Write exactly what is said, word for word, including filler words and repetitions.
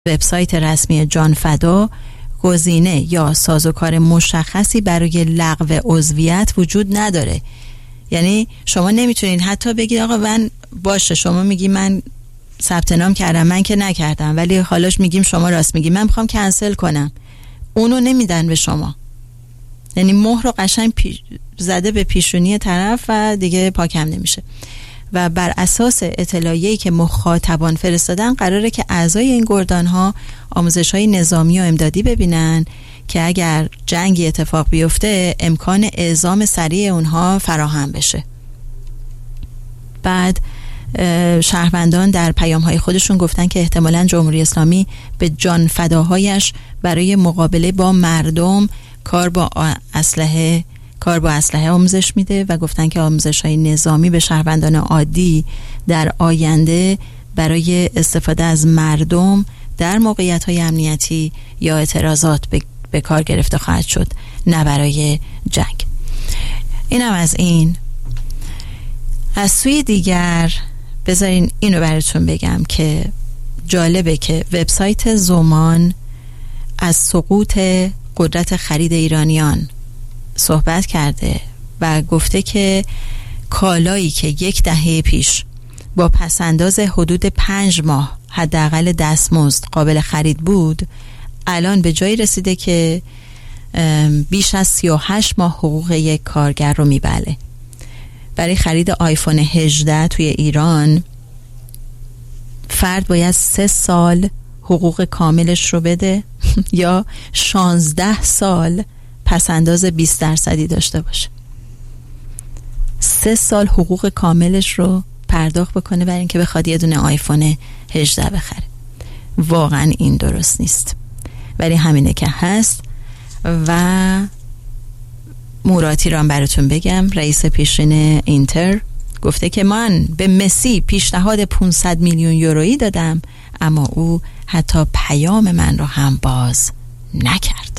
وبسایت رسمی جان فدا گزینه یا سازوکار مشخصی برای لغو عضویت وجود نداره. یعنی شما نمیتونین حتی بگید آقا من باشه، شما میگی من ثبت نام کردم، من که نکردم، ولی حالاش میگیم شما راست میگی، من میخوام کنسل کنم، اونو نمیدن به شما. یعنی مهر رو قشنگ پی... زده به پیشونی طرف و دیگه پاکم نمیشه. و بر اساس اطلاعیه‌ای که مخاطبان فرستادن قراره که اعضای این گردان‌ها آموزش‌های نظامی و امدادی ببینن که اگر جنگی اتفاق بیفته امکان اعزام سریع اونها فراهم بشه. بعد شهروندان در پیام‌های خودشون گفتن که احتمالاً جمهوری اسلامی به جان فداهایش برای مقابله با مردم کار با اسلحه کار با اسلحه آموزش میده و گفتن که آموزش‌های نظامی به شهروندان عادی در آینده برای استفاده از مردم در موقعیت‌های امنیتی یا اعتراضات به, به کار گرفته خواهد شد، نه برای جنگ. اینم از این. از سوی دیگر بذارین اینو براتون بگم که جالبه که وبسایت زومان از سقوط قدرت خرید ایرانیان صحبت کرده و گفته که کالایی که یک دهه پیش با پسنداز حدود پنج ماه حداقل دستمزد قابل خرید بود، الان به جایی رسیده که بیش از سی و هشت ماه حقوق یک کارگر رو میبله. برای خرید آیفون هجده توی ایران فرد باید سه سال حقوق کاملش رو بده یا شانزده سال پسنداز بیست درصدی داشته باشه. سه سال حقوق کاملش رو پرداخت بکنه برای اینکه بخواد یه دونه آیفون هجده بخره. واقعا این درست نیست، ولی همینه که هست. و موراتی رو هم براتون بگم، رئیس پیشین اینتر گفته که من به مسی پیشنهاد پانصد میلیون یورویی دادم اما او حتی پیام من رو هم باز نکرد.